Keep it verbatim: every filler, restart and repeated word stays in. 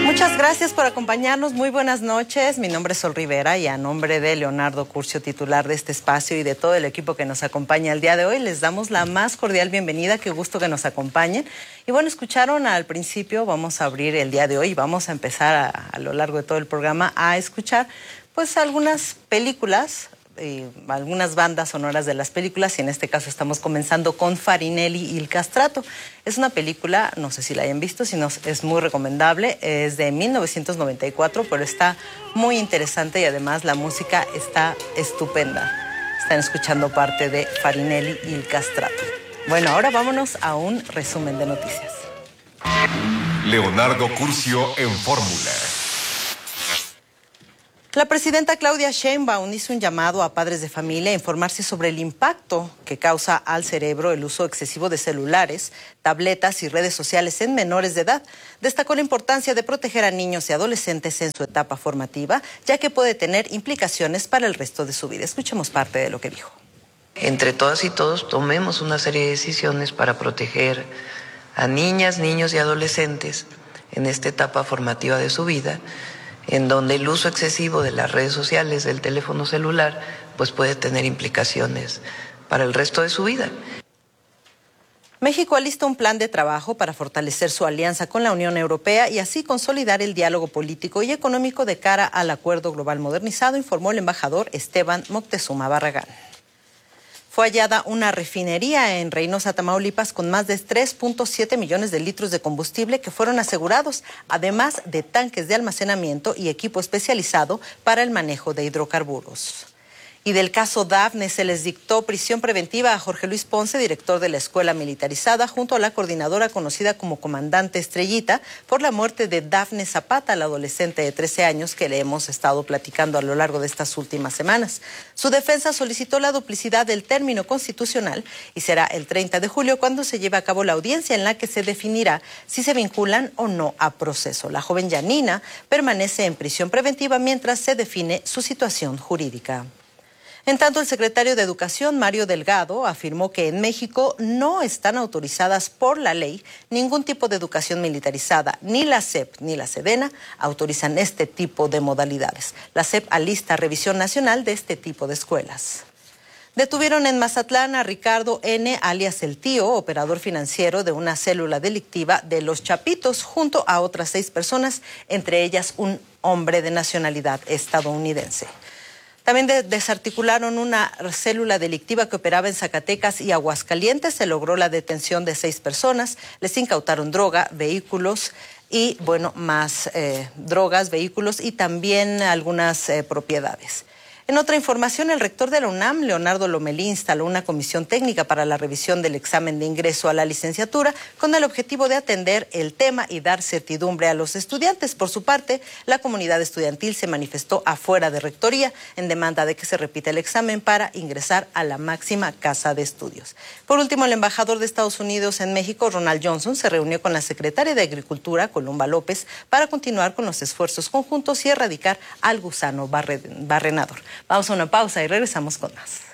Muchas gracias por acompañarnos. Muy buenas noches. Mi nombre es Sol Rivera y a nombre de Leonardo Curcio, titular de este espacio, y de todo el equipo que nos acompaña el día de hoy, les damos la más cordial bienvenida. Qué gusto que nos acompañen. Y bueno, escucharon al principio, vamos a abrir el día de hoy y vamos a empezar a, a lo largo de todo el programa a escuchar pues algunas películas, y algunas bandas sonoras de las películas, y en este caso estamos comenzando con Farinelli y il Castrato. Es una película, no sé si la hayan visto, sino es muy recomendable, es de mil novecientos noventa y cuatro, pero está muy interesante y además la música está estupenda. Están escuchando parte de Farinelli y il Castrato. Bueno, ahora vámonos a un resumen de noticias. Leonardo Curcio en Fórmula. La presidenta Claudia Sheinbaum hizo un llamado a padres de familia a informarse sobre el impacto que causa al cerebro el uso excesivo de celulares, tabletas y redes sociales en menores de edad. Destacó la importancia de proteger a niños y adolescentes en su etapa formativa, ya que puede tener implicaciones para el resto de su vida. Escuchemos parte de lo que dijo. Entre todas y todos tomemos una serie de decisiones para proteger a niñas, niños y adolescentes en esta etapa formativa de su vida, en donde el uso excesivo de las redes sociales, del teléfono celular, pues puede tener implicaciones para el resto de su vida. México alista un plan de trabajo para fortalecer su alianza con la Unión Europea y así consolidar el diálogo político y económico de cara al Acuerdo Global Modernizado, informó el embajador Esteban Moctezuma Barragán. Fue hallada una refinería en Reynosa, Tamaulipas, con más de tres punto siete millones de litros de combustible que fueron asegurados, además de tanques de almacenamiento y equipo especializado para el manejo de hidrocarburos. Y del caso Dafne se les dictó prisión preventiva a Jorge Luis Ponce, director de la escuela militarizada, junto a la coordinadora conocida como Comandante Estrellita, por la muerte de Dafne Zapata, la adolescente de trece años que le hemos estado platicando a lo largo de estas últimas semanas. Su defensa solicitó la duplicidad del término constitucional y será el treinta de julio cuando se lleve a cabo la audiencia en la que se definirá si se vinculan o no a proceso. La joven Yanina permanece en prisión preventiva mientras se define su situación jurídica. En tanto, el secretario de Educación, Mario Delgado, afirmó que en México no están autorizadas por la ley ningún tipo de educación militarizada. Ni la S E P ni la Sedena autorizan este tipo de modalidades. La S E P alista revisión nacional de este tipo de escuelas. Detuvieron en Mazatlán a Ricardo N., alias El Tío, operador financiero de una célula delictiva de Los Chapitos, junto a otras seis personas, entre ellas un hombre de nacionalidad estadounidense. También de desarticularon una célula delictiva que operaba en Zacatecas y Aguascalientes. Se logró la detención de seis personas. Les incautaron droga, vehículos y, bueno, más eh, drogas, vehículos y también algunas eh, propiedades. En otra información, el rector de la UNAM, Leonardo Lomelí, instaló una comisión técnica para la revisión del examen de ingreso a la licenciatura con el objetivo de atender el tema y dar certidumbre a los estudiantes. Por su parte, la comunidad estudiantil se manifestó afuera de rectoría en demanda de que se repita el examen para ingresar a la máxima casa de estudios. Por último, el embajador de Estados Unidos en México, Ronald Johnson, se reunió con la secretaria de Agricultura, Columba López, para continuar con los esfuerzos conjuntos y erradicar al gusano barre- barrenador. Vamos a una pausa y regresamos con más.